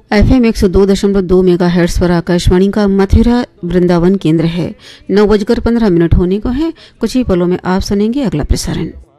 FM 102.2 megahertz पर आकाशवाणी का मथुरा वृंदावन केंद्र है। 9:15 होने को है। कुछ ही पलों में आप सुनेंगे अगला प्रसारण।